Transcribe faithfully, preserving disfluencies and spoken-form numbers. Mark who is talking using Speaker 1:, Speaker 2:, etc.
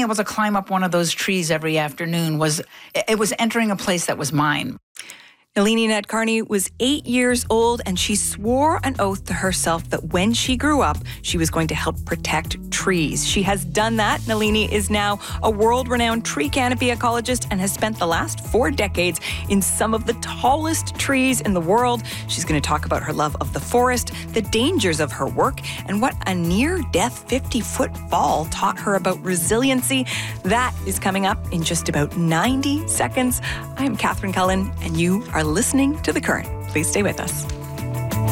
Speaker 1: able to climb up one of those trees every afternoon was, it was entering a place that was mine.
Speaker 2: Nalini Nadkarni was eight years old, and she swore an oath to herself that when she grew up, she was going to help protect trees. She has done that. Nalini is now a world-renowned tree canopy ecologist and has spent the last four decades in some of the tallest trees in the world. She's going to talk about her love of the forest, the dangers of her work, and what a near-death fifty-foot fall taught her about resiliency. That is coming up in just about ninety seconds. I'm Catherine Cullen, and you are listening to The Current. Please stay with us.